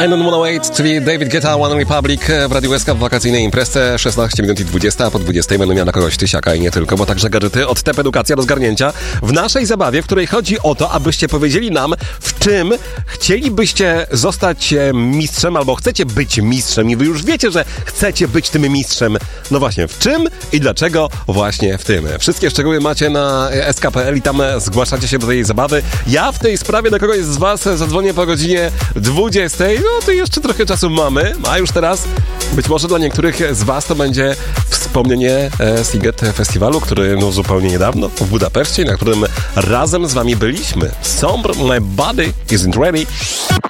I Don't Wanna Wait, czyli David Guetta, One Republic w Radiu SK w wakacyjnej imprezie 16 minut i 20, a po 20 będę miał na kogoś tysiaka i nie tylko, bo także gadżety od TEP Edukacja do zgarnięcia w naszej zabawie, w której chodzi o to, abyście powiedzieli nam, w czym chcielibyście zostać mistrzem, albo chcecie być mistrzem i wy już wiecie, że chcecie być tym mistrzem. No właśnie, w czym i dlaczego właśnie w tym. Wszystkie szczegóły macie na sk.pl i tam zgłaszacie się do tej zabawy. Ja w tej sprawie do kogoś z was zadzwonię po godzinie 20. No to jeszcze trochę czasu mamy, a już teraz być może dla niektórych z was to będzie wspomnienie Sziget Festiwalu, który zupełnie niedawno w Budapeszcie, na którym razem z wami byliśmy. Sombre, my body isn't ready.